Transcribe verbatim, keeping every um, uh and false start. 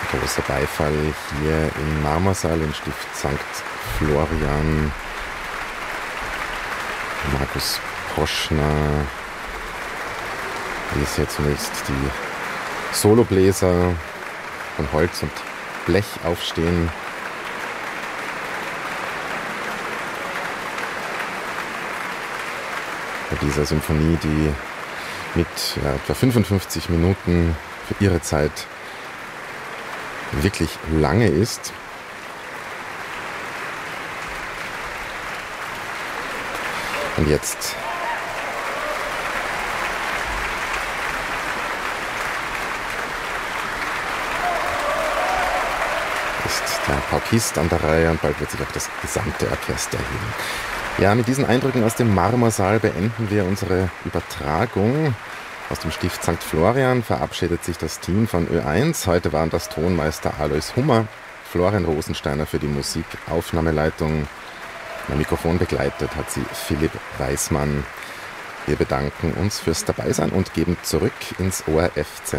Großer Beifall hier im Marmorsaal im Stift Sankt Florian. Markus Poschner ließ hier zunächst die Solobläser von Holz und Blech aufstehen. Bei dieser Symphonie, die mit ja, etwa fünfundfünfzig Minuten für ihre Zeit wirklich lange ist. Und jetzt ist der Paukist an der Reihe und bald wird sich auch das gesamte Orchester heben. Ja, mit diesen Eindrücken aus dem Marmorsaal beenden wir unsere Übertragung. Aus dem Stift Sankt Florian verabschiedet sich das Team von Ö eins. Heute waren das Tonmeister Alois Hummer, Florian Rosensteiner für die Musikaufnahmeleitung. Mein Mikrofon begleitet hat sie Philipp Weismann. Wir bedanken uns fürs Dabeisein und geben zurück ins O R F-Zentrum.